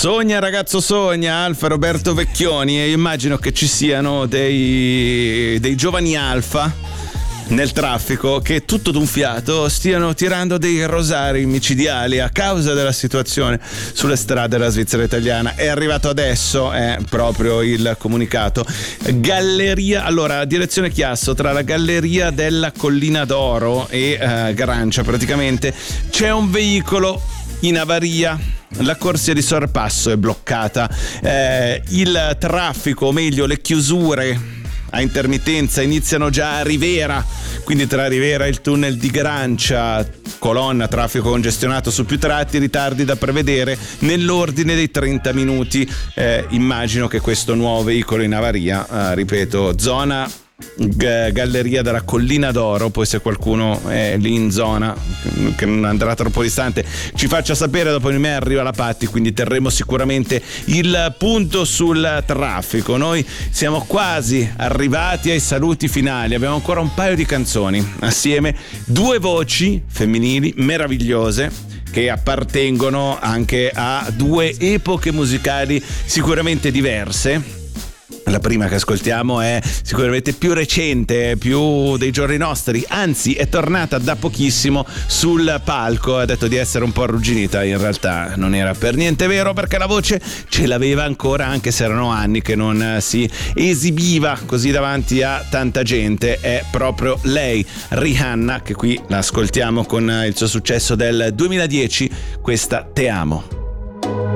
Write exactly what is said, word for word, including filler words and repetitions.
Sogna ragazzo sogna, Alfa Roberto Vecchioni, e immagino che ci siano dei, dei giovani alfa nel traffico che tutto d'un fiato stiano tirando dei rosari micidiali a causa della situazione sulle strade della Svizzera italiana. È arrivato adesso, è proprio il comunicato. Galleria, allora, direzione Chiasso, tra la Galleria della Collina d'Oro e uh, Grancia praticamente c'è un veicolo in avaria. La corsia di sorpasso è bloccata, eh, il traffico, o meglio le chiusure a intermittenza iniziano già a Rivera, quindi tra Rivera e il tunnel di Grancia, colonna, traffico congestionato su più tratti, ritardi da prevedere nell'ordine dei trenta minuti. Eh, immagino che questo nuovo veicolo in avaria, eh, ripeto, zona G- Galleria della Collina d'Oro, poi se qualcuno è lì in zona che non andrà troppo distante ci faccia sapere, dopo di me arriva la Patti, quindi terremo sicuramente il punto sul traffico. Noi siamo quasi arrivati ai saluti finali, abbiamo ancora un paio di canzoni assieme, due voci femminili meravigliose che appartengono anche a due epoche musicali sicuramente diverse. La prima che ascoltiamo è sicuramente più recente, più dei giorni nostri, anzi è tornata da pochissimo sul palco, ha detto di essere un po' arrugginita, in realtà non era per niente vero perché la voce ce l'aveva ancora, anche se erano anni che non si esibiva così davanti a tanta gente. È proprio lei, Rihanna, che qui la ascoltiamo con il suo successo del duemiladieci, questa Te Amo.